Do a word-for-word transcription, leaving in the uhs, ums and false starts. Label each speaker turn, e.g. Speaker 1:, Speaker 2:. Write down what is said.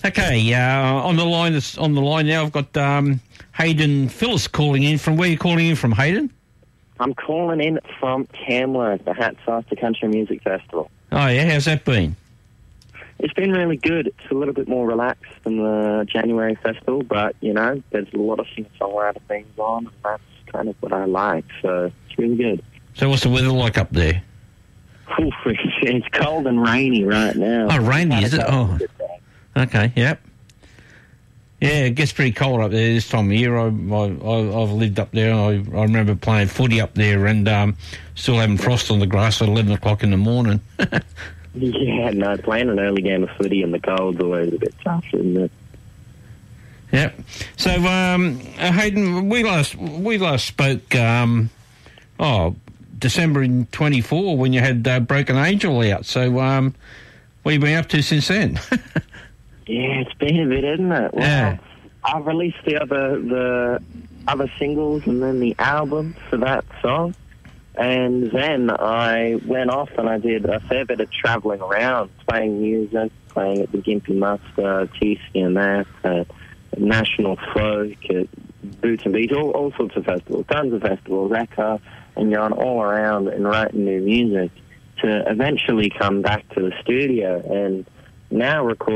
Speaker 1: Okay, uh, on the line this, on the line now, I've got um, Hayden Phillis calling in from. Where are you calling in from, Hayden?
Speaker 2: I'm calling in from Tamworth, the Hats After Country Music Festival.
Speaker 1: Oh yeah, how's that been?
Speaker 2: It's been really good. It's a little bit more relaxed than the January festival, but, you know, there's a lot of singer-songwriter things on, and that's kind of what I like, so it's really good.
Speaker 1: So what's the weather like up there?
Speaker 2: Oof, it's cold and rainy right now.
Speaker 1: Oh, rainy, is it? Oh, okay, yep. Yeah, it gets pretty cold up there this time of year. I, I, I've lived up there, and I, I remember playing footy up there and um, still having frost on the grass at eleven o'clock in the morning.
Speaker 2: Yeah, no, playing an early game of footy in the cold's always a bit tough, isn't it?
Speaker 1: Yep. So, um, uh, Hayden, we last we last spoke, um, oh, December in twenty-four when you had uh, Broken Angel out. So, um, what have you been up to since then?
Speaker 2: Yeah, it's been a bit, isn't it? Well,
Speaker 1: yeah.
Speaker 2: I've released the other the other singles and then the album for that song. And then I went off and I did a fair bit of travelling around, playing music, playing at the Gympie Muster, T C M F, at National Folk, at Boots and Beats, all, all sorts of festivals, tons of festivals, Echo, and you're on all around and writing new music to eventually come back to the studio and now record